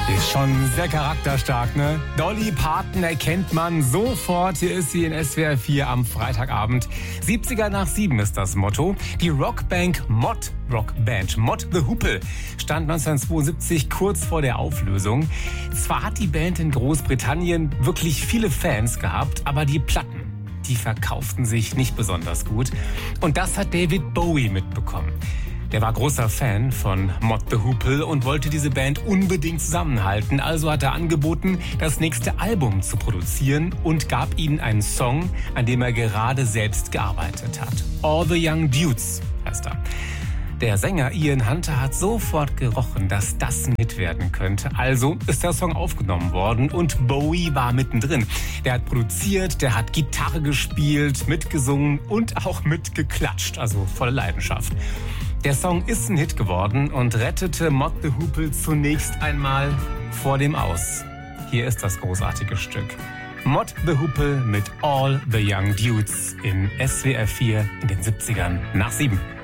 Ist schon sehr charakterstark, ne? Dolly Parton erkennt man sofort. Hier ist sie in SWR 4 am Freitagabend. 70er nach 7 ist das Motto. Die Rockband Mott the Hoople stand 1972 kurz vor der Auflösung. Zwar hat die Band in Großbritannien wirklich viele Fans gehabt, aber die Platten, die verkauften sich nicht besonders gut. Und das hat David Bowie mitbekommen. Der war großer Fan von Mott the Hoople und wollte diese Band unbedingt zusammenhalten. Also hat er angeboten, das nächste Album zu produzieren und gab ihnen einen Song, an dem er gerade selbst gearbeitet hat. All the Young Dudes heißt er. Der Sänger Ian Hunter hat sofort gerochen, dass das ein Hit werden könnte. Also ist der Song aufgenommen worden und Bowie war mittendrin. Der hat produziert, der hat Gitarre gespielt, mitgesungen und auch mitgeklatscht, also volle Leidenschaft. Der Song ist ein Hit geworden und rettete Mott the Hoople zunächst einmal vor dem Aus. Hier ist das großartige Stück. Mott the Hoople mit All the Young Dudes in SWR 4 in den 70ern nach 7.